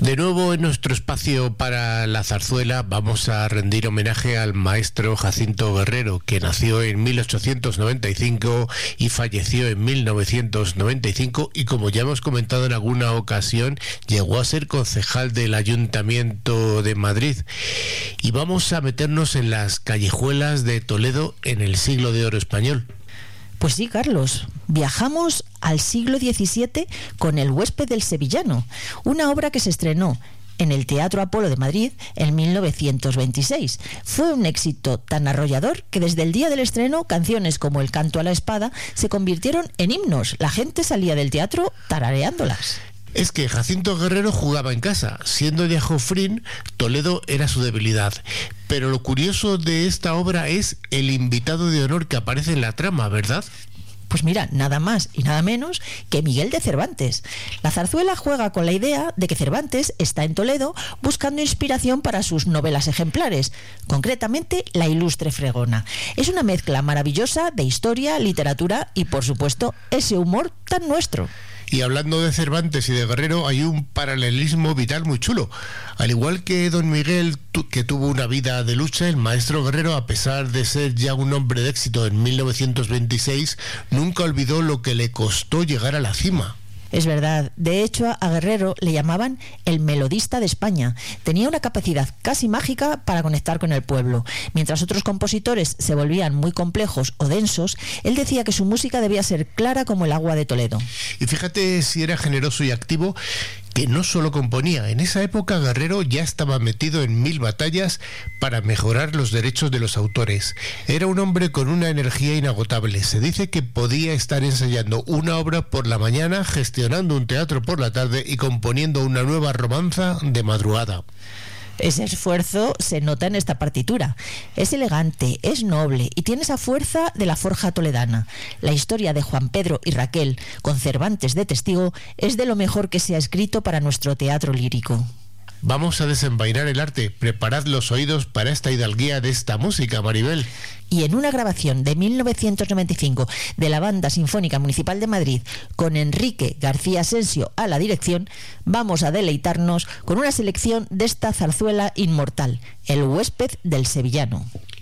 De nuevo en nuestro espacio para la zarzuela vamos a rendir homenaje al maestro Jacinto Guerrero, que nació en 1895 y falleció en 1995 y, como ya hemos comentado en alguna ocasión, llegó a ser concejal del Ayuntamiento de Madrid. Y vamos a meternos en las callejuelas de Toledo en el siglo de oro español. Pues sí, Carlos, viajamos al siglo XVII con El huésped del sevillano, una obra que se estrenó en el Teatro Apolo de Madrid en 1926. Fue un éxito tan arrollador que desde el día del estreno canciones como El canto a la espada se convirtieron en himnos. La gente salía del teatro tarareándolas. Es que Jacinto Guerrero jugaba en casa. Siendo de Ajofrín, Toledo era su debilidad. Pero lo curioso de esta obra es el invitado de honor que aparece en la trama, ¿verdad? Pues mira, nada más y nada menos que Miguel de Cervantes. La zarzuela juega con la idea de que Cervantes está en Toledo buscando inspiración para sus novelas ejemplares, concretamente La ilustre fregona. Es una mezcla maravillosa de historia, literatura y, por supuesto, ese humor tan nuestro. Y hablando de Cervantes y de Guerrero, hay un paralelismo vital muy chulo. Al igual que don Miguel, que tuvo una vida de lucha, el maestro Guerrero, a pesar de ser ya un hombre de éxito en 1926, nunca olvidó lo que le costó llegar a la cima. Es verdad. De hecho, a Guerrero le llamaban el melodista de España. Tenía una capacidad casi mágica para conectar con el pueblo. Mientras otros compositores se volvían muy complejos o densos, él decía que su música debía ser clara como el agua de Toledo. Y fíjate si era generoso y activo, que no solo componía. En esa época Guerrero ya estaba metido en 1000 batallas para mejorar los derechos de los autores. Era un hombre con una energía inagotable. Se dice que podía estar ensayando una obra por la mañana, gestionando un teatro por la tarde y componiendo una nueva romanza de madrugada. Ese esfuerzo se nota en esta partitura. Es elegante, es noble y tiene esa fuerza de la forja toledana. La historia de Juan Pedro y Raquel, con Cervantes de testigo, es de lo mejor que se ha escrito para nuestro teatro lírico. Vamos a desenvainar el arte. Preparad los oídos para esta hidalguía de esta música, Maribel. Y en una grabación de 1995 de la Banda Sinfónica Municipal de Madrid, con Enrique García Asensio a la dirección, vamos a deleitarnos con una selección de esta zarzuela inmortal, El huésped del sevillano.